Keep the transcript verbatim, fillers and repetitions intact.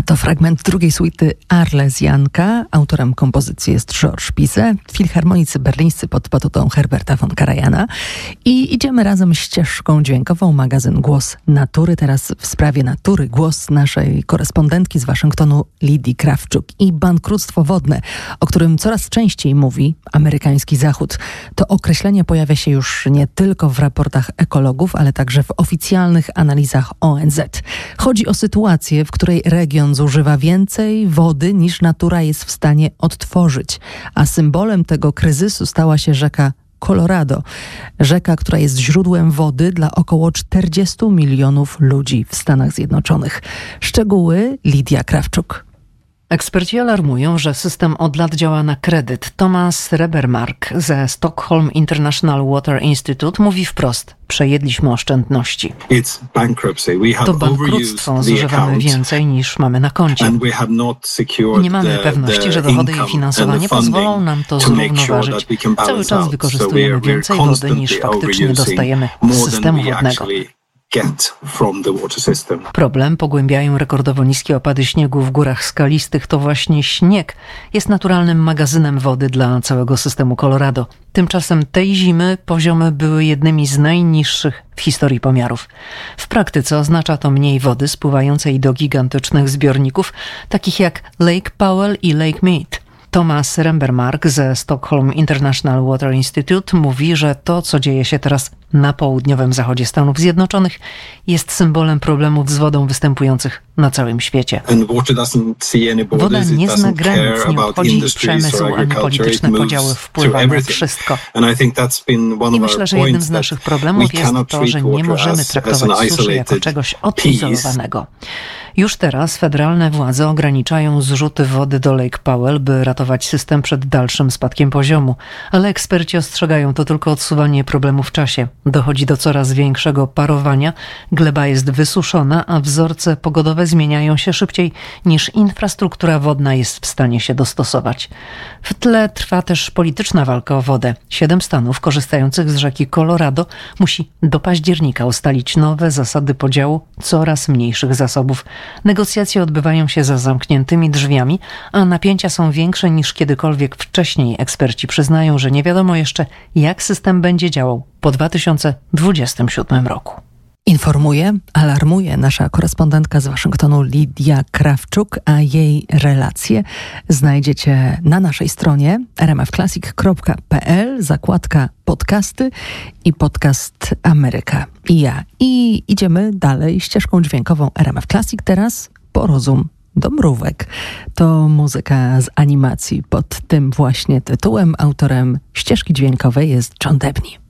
to fragment drugiej suity Arlezjanka. Autorem kompozycji jest Georges Bizet, filharmonicy berlińscy pod batutą Herberta von Karajana. I idziemy razem ścieżką dźwiękową. Magazyn Głos Natury. Teraz w sprawie natury głos naszej korespondentki z Waszyngtonu Lidii Krawczuk. I bankructwo wodne, o którym coraz częściej mówi amerykański Zachód. To określenie pojawia się już nie tylko w raportach ekologów, ale także w oficjalnych analizach O N Z. Chodzi o sytuację, w której region zużywa więcej wody niż natura jest w stanie odtworzyć. A symbolem tego kryzysu stała się rzeka Colorado. Rzeka, która jest źródłem wody dla około czterdziestu milionów ludzi w Stanach Zjednoczonych. Szczegóły Lidia Krawczuk. Eksperci alarmują, że system od lat działa na kredyt. Thomas Rebermark ze Stockholm International Water Institute mówi wprost: przejedliśmy oszczędności. To bankructwo, zużywamy więcej niż mamy na koncie. I nie mamy pewności, że dochody i finansowanie pozwolą nam to zrównoważyć. Cały czas wykorzystujemy więcej wody niż faktycznie dostajemy z systemu wodnego. Problem pogłębiają rekordowo niskie opady śniegu w górach skalistych. To właśnie śnieg jest naturalnym magazynem wody dla całego systemu Colorado. Tymczasem tej zimy poziomy były jednymi z najniższych w historii pomiarów. W praktyce oznacza to mniej wody spływającej do gigantycznych zbiorników, takich jak Lake Powell i Lake Mead. Thomas Rembermark ze Stockholm International Water Institute mówi, że to, co dzieje się teraz na południowym zachodzie Stanów Zjednoczonych, jest symbolem problemów z wodą występujących na całym świecie. Woda nie zna granic, nie obchodzi przemysł ani polityczne podziały, wpływa na wszystko. I myślę, że jednym z naszych problemów jest to, że nie możemy traktować suszy jako czegoś odizolowanego. Już teraz federalne władze ograniczają zrzuty wody do Lake Powell, by ratować system przed dalszym spadkiem poziomu. Ale eksperci ostrzegają, to tylko odsuwanie problemu w czasie. Dochodzi do coraz większego parowania, gleba jest wysuszona, a wzorce pogodowe zmieniają się szybciej niż infrastruktura wodna jest w stanie się dostosować. W tle trwa też polityczna walka o wodę. Siedem stanów korzystających z rzeki Colorado musi do października ustalić nowe zasady podziału coraz mniejszych zasobów. Negocjacje odbywają się za zamkniętymi drzwiami, a napięcia są większe niż kiedykolwiek wcześniej. Eksperci przyznają, że nie wiadomo jeszcze, jak system będzie działał po dwa tysiące dwudziestym siódmym roku. Informuje, alarmuje nasza korespondentka z Waszyngtonu Lidia Krawczuk, a jej relacje znajdziecie na naszej stronie r m f classic kropka p l, zakładka podcasty i podcast Ameryka i ja. I idziemy dalej ścieżką dźwiękową R M F Classic. Teraz Porozum do mrówek. To muzyka z animacji pod tym właśnie tytułem. Autorem ścieżki dźwiękowej jest John Debney.